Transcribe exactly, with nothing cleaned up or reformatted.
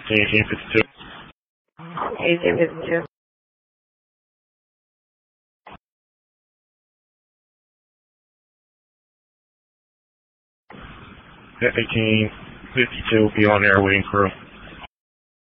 eighteen fifty-two. eighteen fifty-two. eighteen fifty-two, be on there waiting crew.